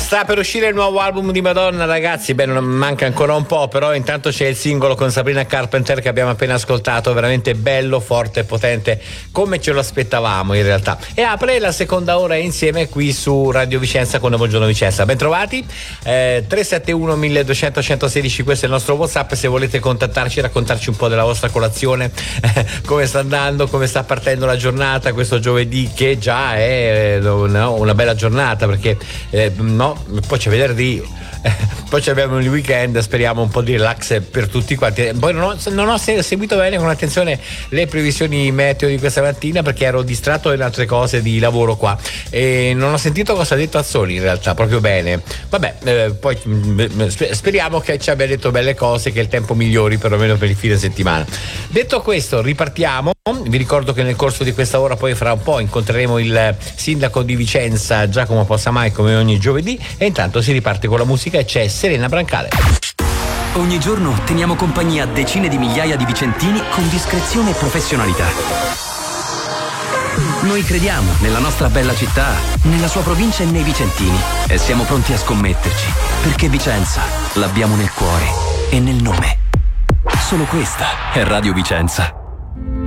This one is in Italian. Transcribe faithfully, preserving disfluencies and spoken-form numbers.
Sta per uscire il nuovo album di Madonna, ragazzi. Beh, non manca ancora un po', però intanto c'è il singolo con Sabrina Carpenter che abbiamo appena ascoltato, veramente bello, forte e potente, come ce lo aspettavamo in realtà. E apre la seconda ora insieme qui su Radio Vicenza con Buongiorno Vicenza. Ben trovati. Eh, tre sette uno uno due zero zero uno uno sei, questo è il nostro WhatsApp. Se volete contattarci, raccontarci un po' della vostra colazione, come sta andando, come sta partendo la giornata questo giovedì, che già è no, una bella giornata, perché eh, no, poi c'è venerdì, eh, poi abbiamo il weekend, speriamo un po' di relax per tutti quanti. Poi non ho, non ho seguito bene con attenzione le previsioni meteo di questa mattina perché ero distratto in altre cose di lavoro qua e non ho sentito cosa ha detto Azzoli in realtà proprio bene. Vabbè, eh, poi speriamo che ci abbia detto belle cose, che il tempo migliori perlomeno per il fine settimana. Detto questo, ripartiamo. Vi ricordo che nel corso di questa ora, poi fra un po', incontreremo il sindaco di Vicenza Giacomo Possamai come ogni giovedì, e intanto si riparte con la musica e c'è Serena Brancale. Ogni giorno teniamo compagnia a decine di migliaia di vicentini con discrezione e professionalità. Noi crediamo nella nostra bella città, nella sua provincia e nei vicentini, e siamo pronti a scommetterci, perché Vicenza l'abbiamo nel cuore e nel nome. Solo questa è Radio Vicenza.